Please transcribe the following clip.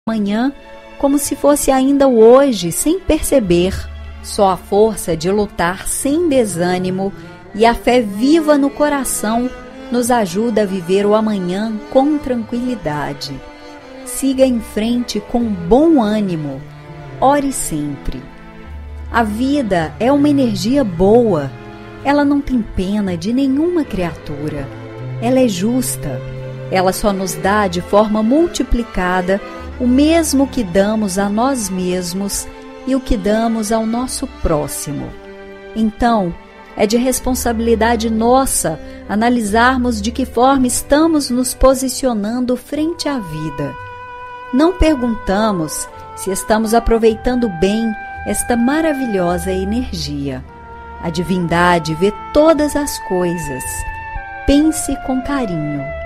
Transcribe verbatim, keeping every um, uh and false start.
amanhã como se fosse ainda o hoje, sem perceber. Só a força de lutar sem desânimo e a fé viva no coração nos ajuda a viver o amanhã com tranquilidade. Siga em frente com bom ânimo. Ore sempre. A vida é uma energia boa. Ela não tem pena de nenhuma criatura. Ela é justa. Ela só nos dá de forma multiplicada o mesmo que damos a nós mesmos e o que damos ao nosso próximo. Então, é de responsabilidade nossa analisarmos de que forma estamos nos posicionando frente à vida. Não perguntamos se estamos aproveitando bem esta maravilhosa energia. A divindade vê todas as coisas. Pense com carinho.